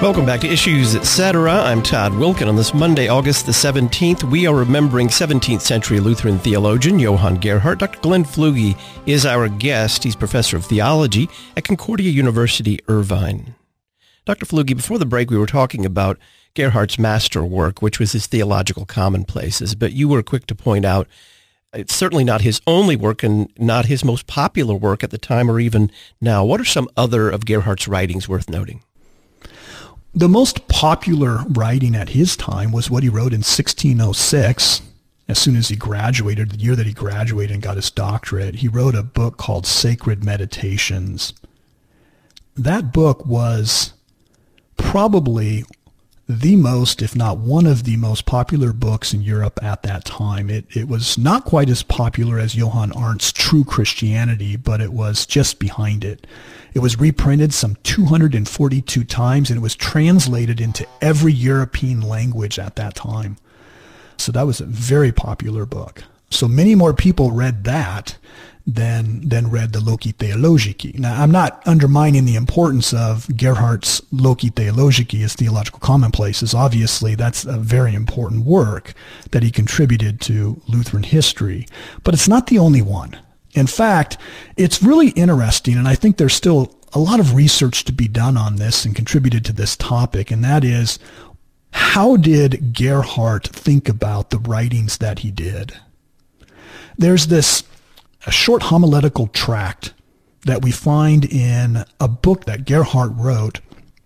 Welcome back to Issues Etc. I'm Todd Wilken. On this Monday, August the 17th, we are remembering 17th century Lutheran theologian Johann Gerhard. Dr. Glenn Fluge is our guest. He's professor of theology at Concordia University, Irvine. Dr. Fluge, before the break, we were talking about Gerhard's masterwork, which was his Theological Commonplaces, but you were quick to point out it's certainly not his only work and not his most popular work at the time or even now. What are some other of Gerhard's writings worth noting? The most popular writing at his time was what he wrote in 1606. As soon as he graduated, the year that he graduated and got his doctorate, he wrote a book called Sacred Meditations. That book was probably the most, if not one of the most popular books in Europe at that time. It was not quite as popular as Johann Arndt's True Christianity, but it was just behind it. It was reprinted some 242 times, and it was translated into every European language at that time. So that was a very popular book. So many more people read that than read the Loci Theologici. Now, I'm not undermining the importance of Gerhard's Loci Theologici as Theological Commonplaces. Obviously, that's a very important work that he contributed to Lutheran history. But it's not the only one. In fact, it's really interesting, and I think there's still a lot of research to be done on this and contributed to this topic, and that is, how did Gerhard think about the writings that he did? There's a short homiletical tract that we find in a book that Gerhard wrote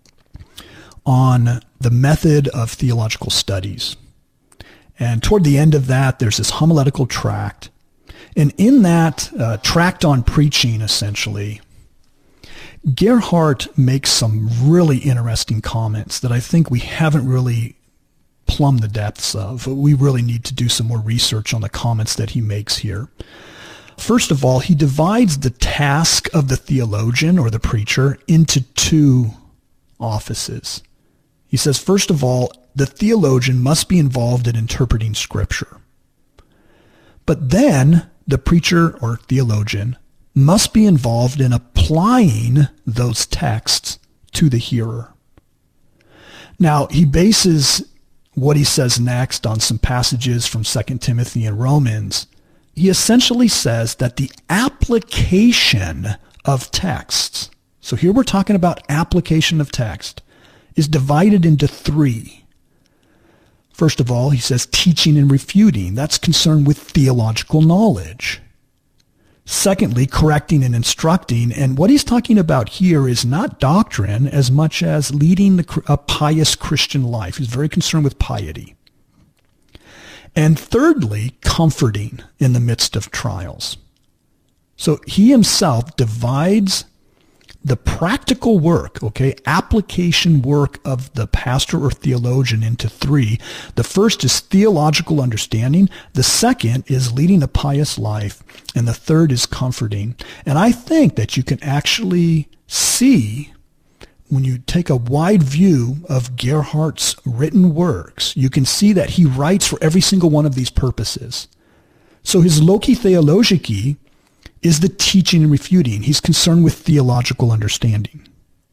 on the method of theological studies. And toward the end of that, there's this homiletical tract. And in that tract on preaching, essentially, Gerhard makes some really interesting comments that I think we haven't really plumbed the depths of. We really need to do some more research on the comments that he makes here. First of all, he divides the task of the theologian or the preacher into two offices. He says, first of all, the theologian must be involved in interpreting Scripture. But then the preacher or theologian must be involved in applying those texts to the hearer. Now, he bases what he says next on some passages from 2 Timothy and Romans. He essentially says that the application of texts, so here we're talking about application of text, is divided into three. First of all, he says teaching and refuting. That's concerned with theological knowledge. Secondly, correcting and instructing. And what he's talking about here is not doctrine as much as leading a pious Christian life. He's very concerned with piety. And thirdly, comforting in the midst of trials. So he himself divides the practical work, application work of the pastor or theologian into three. The first is theological understanding. The second is leading a pious life. And the third is comforting. And I think that you can actually see, when you take a wide view of Gerhard's written works, you can see that he writes for every single one of these purposes. So his Loci Theologici is the teaching and refuting. He's concerned with theological understanding.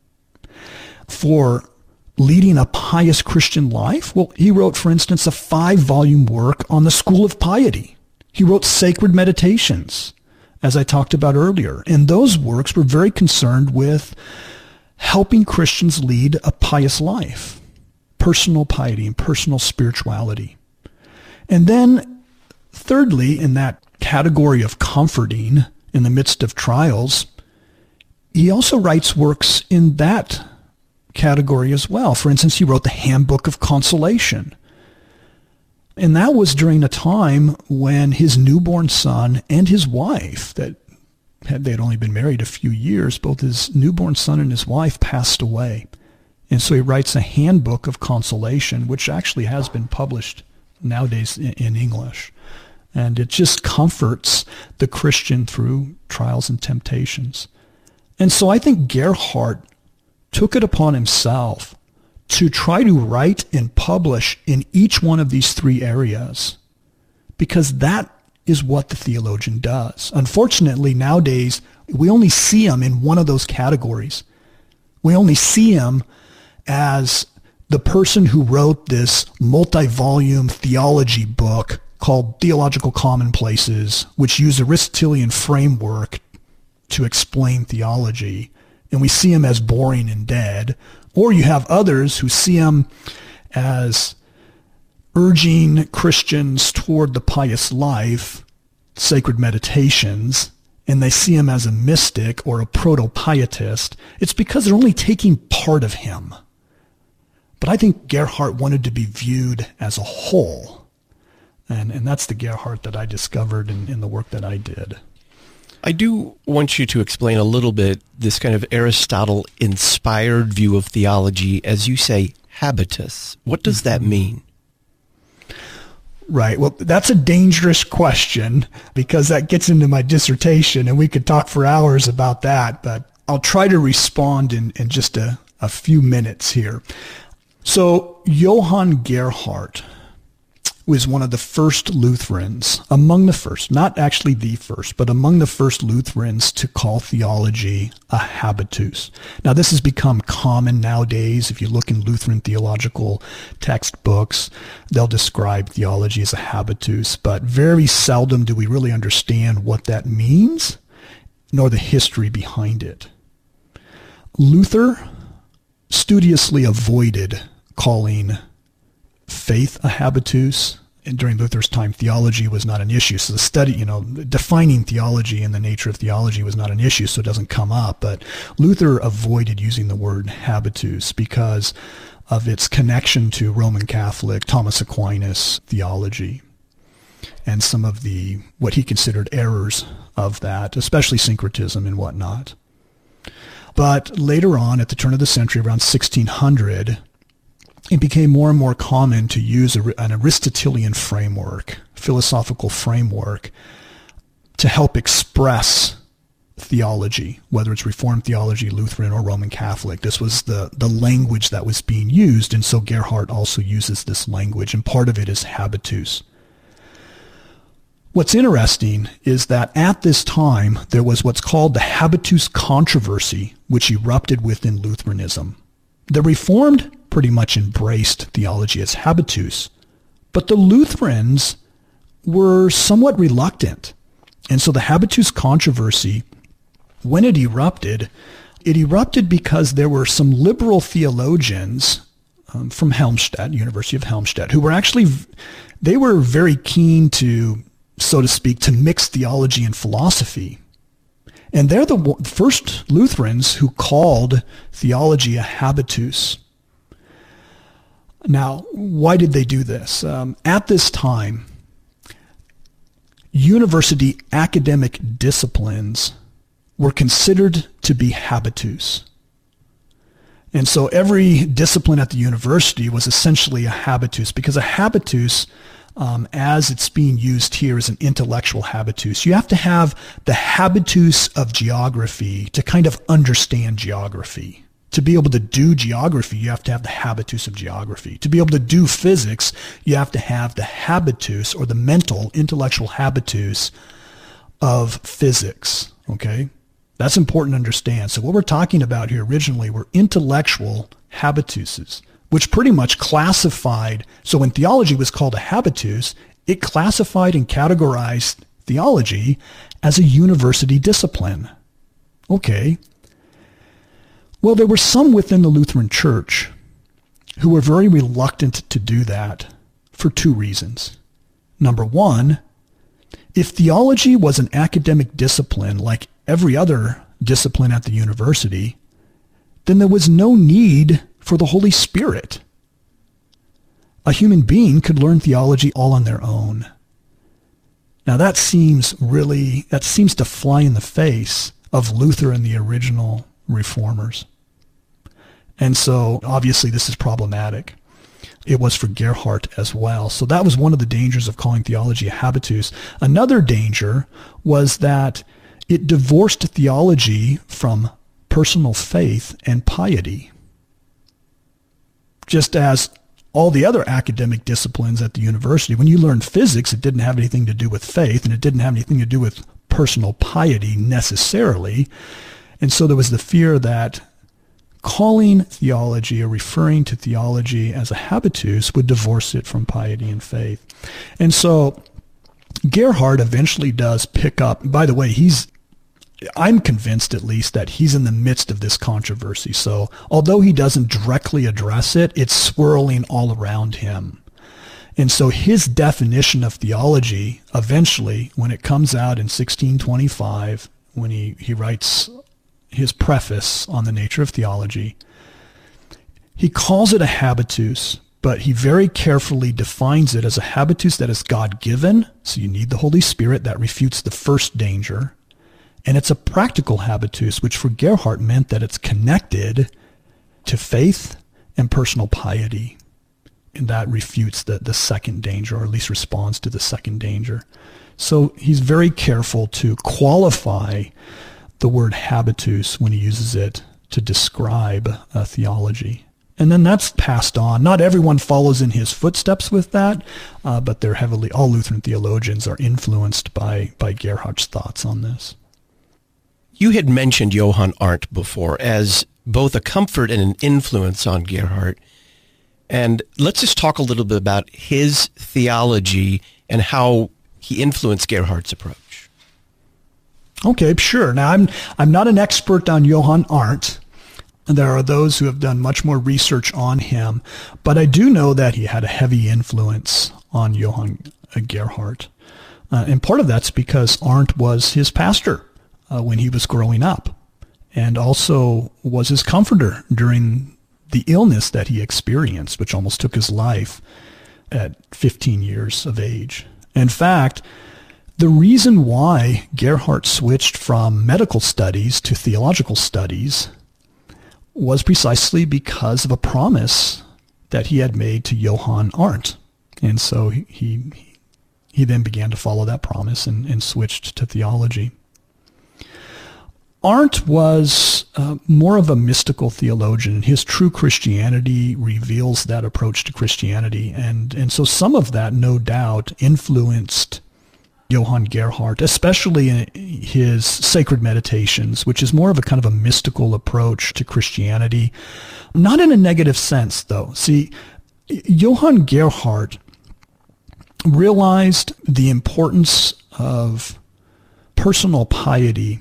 For leading a pious Christian life, well, he wrote, for instance, a 5-volume work on the school of piety. He wrote Sacred Meditations, as I talked about earlier. And those works were very concerned with helping Christians lead a pious life, personal piety and personal spirituality. And then, thirdly, in that category of comforting in the midst of trials, he also writes works in that category as well. For instance, he wrote the Handbook of Consolation. And that was during a time when his newborn son and his wife, they had only been married a few years, both his newborn son and his wife passed away. And so he writes a Handbook of Consolation, which actually has been published nowadays in English. And it just comforts the Christian through trials and temptations. And so I think Gerhard took it upon himself to try to write and publish in each one of these three areas, because that is what the theologian does. Unfortunately, nowadays, we only see him in one of those categories. We only see him as the person who wrote this multi-volume theology book called Theological Commonplaces, which used Aristotelian framework to explain theology. And we see him as boring and dead. Or you have others who see him as urging Christians toward the pious life, sacred meditations, and they see him as a mystic or a proto-pietist. It's because they're only taking part of him. But I think Gerhardt wanted to be viewed as a whole. And that's the Gerhardt that I discovered in the work that I did. I do want you to explain a little bit this kind of Aristotle-inspired view of theology, as you say, habitus. What does that mean? Right. Well, that's a dangerous question because that gets into my dissertation, and we could talk for hours about that, but I'll try to respond in just a few minutes here. So Johann Gerhardt was one of the first Lutherans, among the first, not actually the first, but among the first Lutherans to call theology a habitus. Now, this has become common nowadays. If you look in Lutheran theological textbooks, they'll describe theology as a habitus, but very seldom do we really understand what that means, nor the history behind it. Luther studiously avoided calling faith a habitus. And during Luther's time, theology was not an issue. So the study, defining theology and the nature of theology was not an issue, so it doesn't come up. But Luther avoided using the word habitus because of its connection to Roman Catholic, Thomas Aquinas theology, and some of what he considered errors of that, especially syncretism and whatnot. But later on, at the turn of the century, around 1600, it became more and more common to use an Aristotelian framework, philosophical framework, to help express theology, whether it's Reformed theology, Lutheran, or Roman Catholic. This was the language that was being used, and so Gerhardt also uses this language, and part of it is habitus. What's interesting is that at this time, there was what's called the habitus controversy, which erupted within Lutheranism. The Reformed pretty much embraced theology as habitus, but the Lutherans were somewhat reluctant. And so the habitus controversy, when it erupted because there were some liberal theologians from Helmstedt, University of Helmstedt, who were they were very keen to, so to speak, to mix theology and philosophy. And they're the first Lutherans who called theology a habitus. Now, why did they do this? At this time, university academic disciplines were considered to be habitus. And so every discipline at the university was essentially a habitus, because a habitus, as it's being used here, is an intellectual habitus. You have to have the habitus of geography to kind of understand geography. To be able to do geography, you have to have the habitus of geography. To be able to do physics, you have to have the habitus, or the mental, intellectual habitus of physics. Okay? That's important to understand. So what we're talking about here originally were intellectual habituses, which pretty much classified. So when theology was called a habitus, it classified and categorized theology as a university discipline. Okay. Well, there were some within the Lutheran Church who were very reluctant to do that for two reasons. Number one, if theology was an academic discipline like every other discipline at the university, then there was no need for the Holy Spirit. A human being could learn theology all on their own. Now that seems to fly in the face of Luther and the original reformers. And so obviously this is problematic. It was for Gerhardt as well. So that was one of the dangers of calling theology a habitus. Another danger was that it divorced theology from personal faith and piety. Just as all the other academic disciplines at the university, when you learned physics, it didn't have anything to do with faith, and it didn't have anything to do with personal piety necessarily. And so there was the fear that calling theology or referring to theology as a habitus would divorce it from piety and faith. And so Gerhard eventually does pick up. By the way, I'm convinced at least that he's in the midst of this controversy. So although he doesn't directly address it, it's swirling all around him. And so his definition of theology, eventually, when it comes out in 1625, when he writes his preface on the nature of theology, he calls it a habitus, but he very carefully defines it as a habitus that is God-given. So you need the Holy Spirit. That refutes the first danger. And it's a practical habitus, which for Gerhard meant that it's connected to faith and personal piety. And that refutes the second danger, or at least responds to the second danger. So he's very careful to qualify the word habitus when he uses it to describe theology. And then that's passed on. Not everyone follows in his footsteps with that, but all Lutheran theologians are influenced by Gerhard's thoughts on this. You had mentioned Johann Arndt before as both a comfort and an influence on Gerhard. And let's just talk a little bit about his theology and how he influenced Gerhard's approach. Okay, sure. Now, I'm not an expert on Johann Arndt. There are those who have done much more research on him, but I do know that he had a heavy influence on Johann Gerhard. And part of that's because Arndt was his pastor when he was growing up, and also was his comforter during the illness that he experienced, which almost took his life at 15 years of age. In fact, the reason why Gerhard switched from medical studies to theological studies was precisely because of a promise that he had made to Johann Arndt. And so he then began to follow that promise and switched to theology. Arndt was more of a mystical theologian. His True Christianity reveals that approach to Christianity. And so some of that, no doubt, influenced Johann Gerhard, especially in his Sacred Meditations, which is more of a kind of a mystical approach to Christianity. Not in a negative sense, though. See, Johann Gerhard realized the importance of personal piety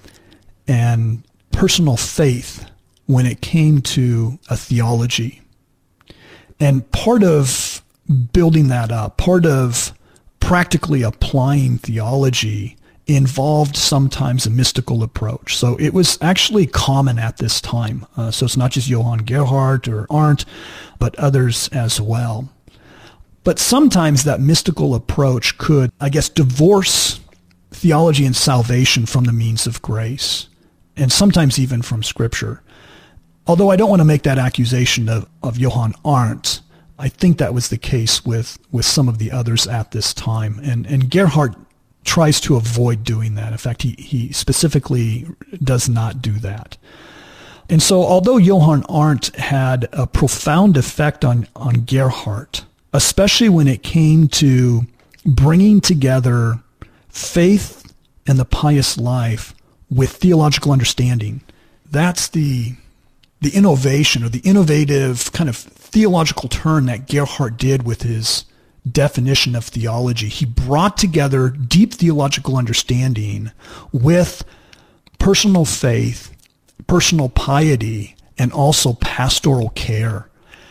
and personal faith when it came to a theology. And part of building that up, part of practically applying theology, involved sometimes a mystical approach. So it was actually common at this time. So it's not just Johann Gerhard or Arndt, but others as well. But sometimes that mystical approach could, divorce theology and salvation from the means of grace, and sometimes even from Scripture. Although I don't want to make that accusation of Johann Arndt, I think that was the case with some of the others at this time. And Gerhard tries to avoid doing that. In fact, he specifically does not do that. And so although Johann Arndt had a profound effect on Gerhard, especially when it came to bringing together faith and the pious life with theological understanding, that's the innovation, or the innovative kind of theological turn that Gerhard did with his definition of theology. He brought together deep theological understanding with personal faith, personal piety, and also pastoral care.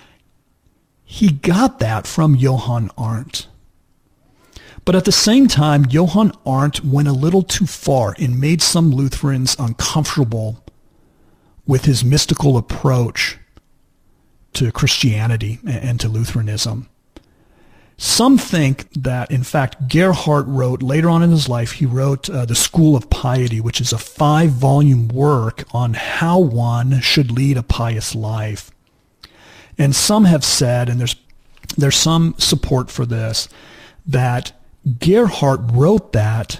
He got that from Johann Arndt. But at the same time, Johann Arndt went a little too far and made some Lutherans uncomfortable with his mystical approach to Christianity and to Lutheranism. Some think that, in fact, Gerhard wrote, later on in his life, he wrote The School of Piety, which is a 5-volume work on how one should lead a pious life. And some have said, and there's some support for this, that Gerhard wrote that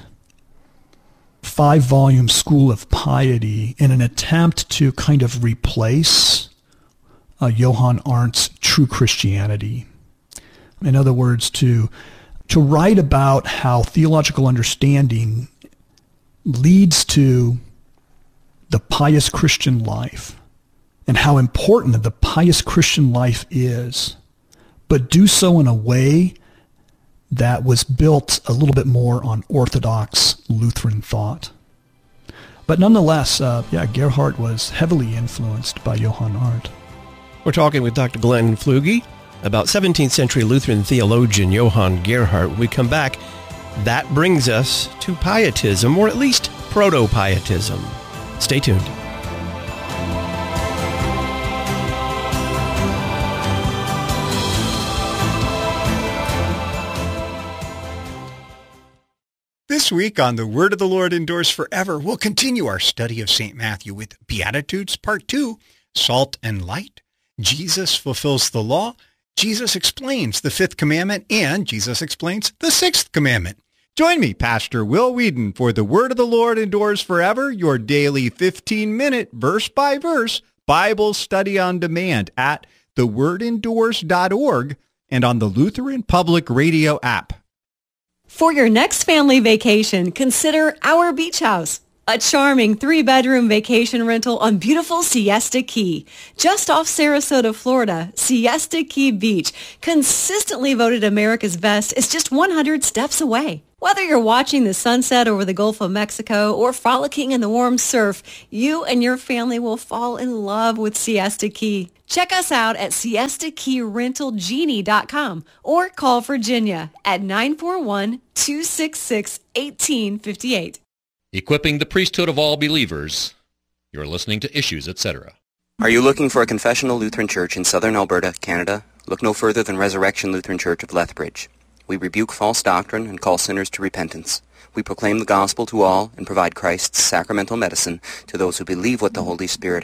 5-volume School of Piety in an attempt to kind of replace Johann Arndt's True Christianity. In other words, to write about how theological understanding leads to the pious Christian life, and how important the pious Christian life is, but do so in a way that was built a little bit more on Orthodox Lutheran thought. But nonetheless, Gerhard was heavily influenced by Johann Arndt. We're talking with Dr. Glenn Fluge about 17th century Lutheran theologian Johann Gerhard. When we come back, that brings us to pietism, or at least proto-pietism. Stay tuned. This week on The Word of the Lord Endures Forever, we'll continue our study of St. Matthew with Beatitudes, Part 2, Salt and Light. Jesus fulfills the law, Jesus explains the fifth commandment, and Jesus explains the sixth commandment. Join me, Pastor Will Whedon, for The Word of the Lord Endures Forever, your daily 15-minute, verse-by-verse Bible study on demand at thewordendures.org and on the Lutheran Public Radio app. For your next family vacation, consider Our Beach House, a charming 3-bedroom vacation rental on beautiful Siesta Key. Just off Sarasota, Florida, Siesta Key Beach, consistently voted America's best, is just 100 steps away. Whether you're watching the sunset over the Gulf of Mexico or frolicking in the warm surf, you and your family will fall in love with Siesta Key. Check us out at siestakeyrentalgenie.com or call Virginia at 941-266-1858. Equipping the priesthood of all believers. You're listening to Issues, Etc. Are you looking for a confessional Lutheran church in southern Alberta, Canada? Look no further than Resurrection Lutheran Church of Lethbridge. We rebuke false doctrine and call sinners to repentance. We proclaim the gospel to all and provide Christ's sacramental medicine to those who believe what the Holy Spirit